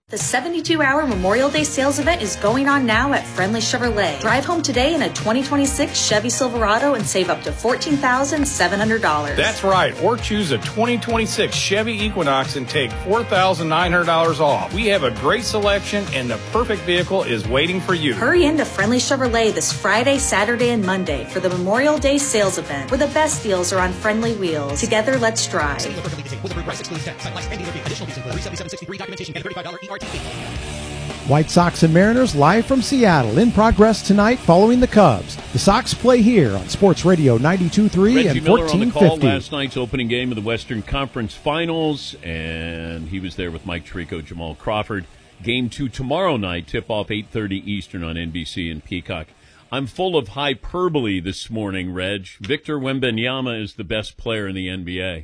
The 72-hour Memorial Day sales event is going on now at Friendly Chevrolet. Drive home today in a 2026 Chevy Silverado and save up to $14,700. That's right. Or choose a 2026 Chevy Equinox and take $4,900 off. We have a great selection and the perfect vehicle is waiting for you. Hurry into Friendly Chevrolet this Friday, Saturday, and Monday for the Memorial Day sales event, where the best deals are on friendly wheels. Together, let's drive. White Sox and Mariners live from Seattle in progress tonight following the Cubs. The Sox play here on Sports Radio 92.3 and 1450. Miller on the call, last night's opening game of the Western Conference Finals, and he was there with Mike Tirico, Jamal Crawford. Game 2 tomorrow night, tip-off 8:30 Eastern on NBC and Peacock. I'm full of hyperbole this morning, Reg. Victor Wembanyama is the best player in the NBA.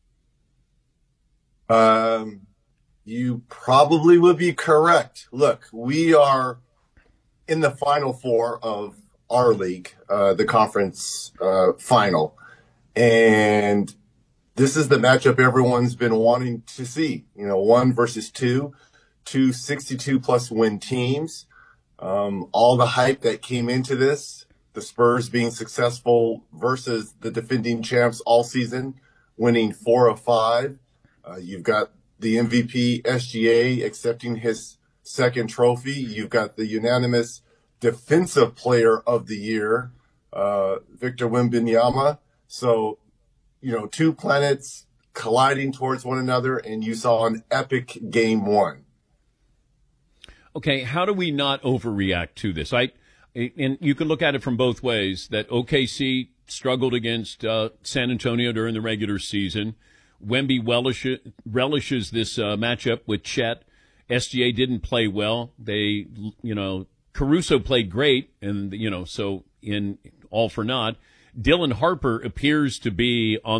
You probably would be correct. Look, we are in the Final Four of our league, the conference final. And this is the matchup everyone's been wanting to see. 1 versus 2 62-plus win teams. All the hype that came into this, the Spurs being successful versus the defending champs all season, winning 4 of 5. You've got the MVP SGA accepting his second trophy. You've got the unanimous defensive player of the year, Victor Wembanyama. So, 2 planets colliding towards one another, and you saw an epic game 1. Okay, how do we not overreact to this? And you can look at it from both ways, that OKC struggled against San Antonio during the regular season. Wemby relishes this matchup with Chet. SGA didn't play well. Caruso played great, and, so in all for naught. Dylan Harper appears to be on